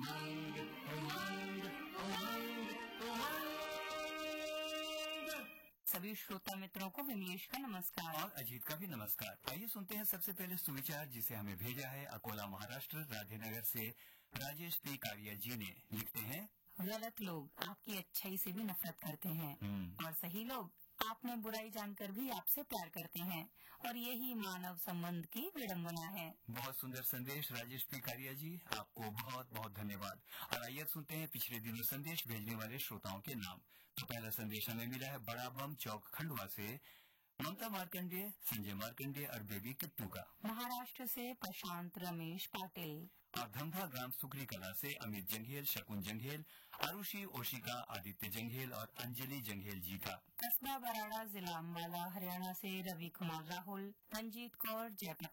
उमंग उमंग उमंग उमंग। सभी श्रोता मित्रों को विमलेश का नमस्कार और अजीत का भी नमस्कार। आइए सुनते हैं सबसे पहले सुविचार, जिसे हमें भेजा है अकोला महाराष्ट्र राधेनगर से राजेश पी कारिया जी ने। लिखते हैं, गलत लोग आपकी अच्छाई से भी नफरत करते हैं और सही लोग आप में बुराई जानकर भी आपसे प्यार करते हैं, और यही मानव संबंध की विडंबना है। बहुत सुंदर संदेश राजेश पी कारिया जी, आपको बहुत बहुत धन्यवाद। और आइए सुनते हैं पिछले दिनों संदेश भेजने वाले श्रोताओं के नाम। तो पहला संदेश हमें मिला है बड़ा बम चौक खंडवा से ममता मार्कंडेय, संजय मार्कंडेय और बेबी किट्टू का। महाराष्ट्र से प्रशांत रमेश पाटिल और धंधा ग्राम सुखरी कला से अमित जंघेल, शकुन जंघेल, आरुषि ओशिका, आदित्य जंघेल और अंजलि जंघेल जी का। कस्बा बराड़ा जिला अम्बाला हरियाणा से रवि कुमार राहुल, रंजीत कौर, जयप्रकाश